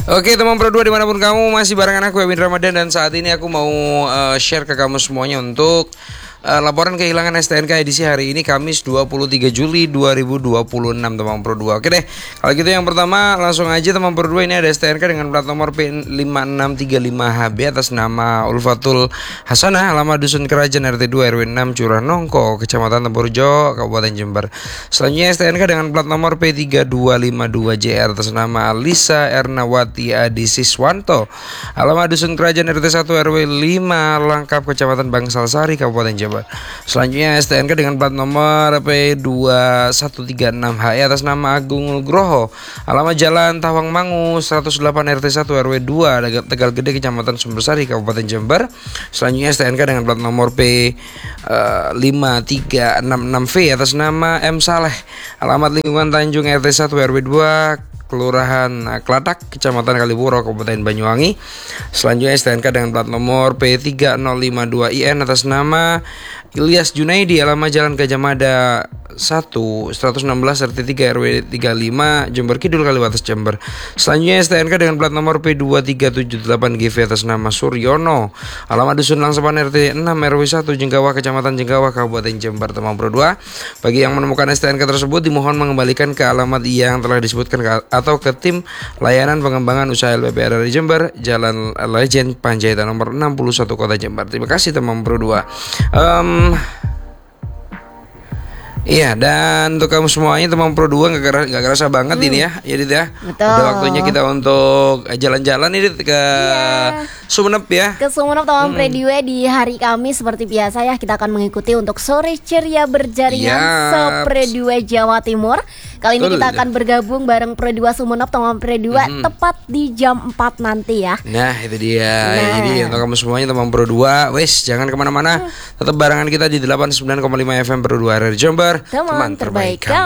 Oke teman Pro 2 dimanapun kamu, masih barengan aku Ewin Ramadan. Dan saat ini aku mau share ke kamu semuanya untuk laporan kehilangan STNK edisi hari ini Kamis 23 Juli 2026 teman Pro 2. Oke deh, kalau gitu yang pertama langsung aja teman Pro 2, ini ada STNK dengan plat nomor P5635HB atas nama Ulfatul Hasanah, alamat Dusun Kerajaan RT 2 RW 6 Curah Nongko, Kecamatan Tempurjo, Kabupaten Jember. Selanjutnya STNK dengan plat nomor P3252JR atas nama Alisa Ernawati Adi Siswanto, alamat Dusun Kerajaan RT 1 RW 5 Langkap, Kecamatan Bangsal Sari, Kabupaten Jember. Selanjutnya STNK dengan plat nomor P2136HE atas nama Agung Nugroho, alamat Jalan Tawang Mangu 108 RT 1 RW 2 Tegal Gede, Kecamatan Sumbersari, Kabupaten Jember. Selanjutnya STNK dengan plat nomor P5366V atas nama M Saleh, alamat lingkungan Tanjung RT 1 RW 2 Kelurahan Klatak, Kecamatan Kalipuro, Kabupaten Banyuwangi. Selanjutnya STNK dengan plat nomor P3052IN atas nama Ilyas Junaidi, alamat Jalan Gajah Mada 116 RT 3 RW 35 Jember Kidul, Kaliwates, Jember. Selanjutnya STNK dengan plat nomor P2378GV atas nama Suryono, alamat Dusun Langsepan RT 6 RW 1 Jenggawah, Kecamatan Jenggawah, Kabupaten Jember. Teman Pro 2, bagi yang menemukan STNK tersebut dimohon mengembalikan ke alamat yang telah disebutkan atau ke tim layanan pengembangan usaha LPP RRI Jember, Jalan Legend Panjaitan nomor 61 Kota Jember. Terima kasih teman Pro 2. Iya, dan untuk kamu semuanya teman Pro 2, gak kerasa banget ini ya, Yadit ya. Betul. Udah waktunya kita untuk jalan-jalan ini ke Sumenep ya. Ke Sumenep teman Pro 2 di hari Kamis seperti biasa ya, kita akan mengikuti untuk sore ceria berjaringan Pro 2 Jawa Timur. Kali ini kita akan bergabung bareng Pro 2 Sumenep teman Pro 2 tepat di jam 4 nanti ya. Nah itu dia. Jadi untuk kamu semuanya teman Pro 2, wes jangan kemana-mana, tetap barengan kita di 89,5 FM Pro 2 RRI Jember, teman terbaik kamu.